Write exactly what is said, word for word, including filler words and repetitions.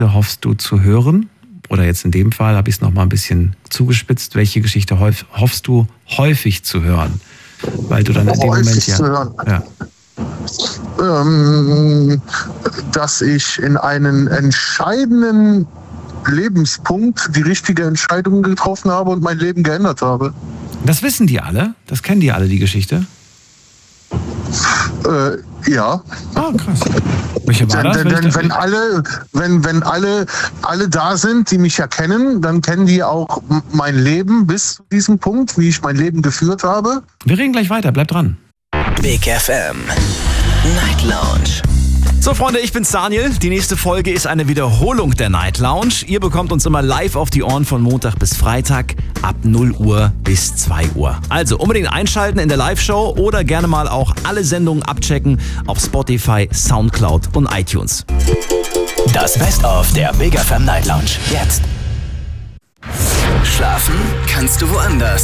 hoffst du zu hören? Oder jetzt in dem Fall habe ich es nochmal ein bisschen zugespitzt. Welche Geschichte hoff, hoffst du häufig zu hören? Weil du dann in dem häufig Moment ja... zu hören. ja. Ähm, dass ich in einen entscheidenden Lebenspunkt die richtige Entscheidung getroffen habe und mein Leben geändert habe. Das wissen die alle? Das kennen die alle, die Geschichte? Äh, ja. Ah, krass. Welche war das? Denn, denn wenn alle, wenn, wenn alle, alle da sind, die mich erkennen, dann kennen die auch mein Leben bis zu diesem Punkt, wie ich mein Leben geführt habe. Wir reden gleich weiter, bleib dran. Big F M Night Lounge. So Freunde, ich bin's Daniel. Die nächste Folge ist eine Wiederholung der Night Lounge. Ihr bekommt uns immer live auf die Ohren von Montag bis Freitag ab null Uhr bis zwei Uhr. Also unbedingt einschalten in der Live-Show oder gerne mal auch alle Sendungen abchecken auf Spotify, Soundcloud und iTunes. Das Best-of der Big F M Night Lounge. Jetzt. Schlafen kannst du woanders.